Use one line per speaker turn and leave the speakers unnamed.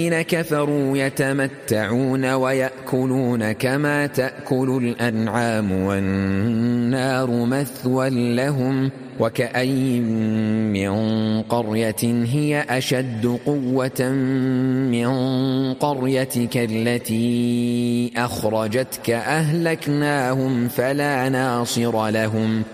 الذين كفروا يتمتعون ويأكلون كما تأكل الأنعام والنار مثوى لهم وكأي من قرية هي أشد قوة من قريتك التي أخرجتك أهلكناهم فلا ناصر لهم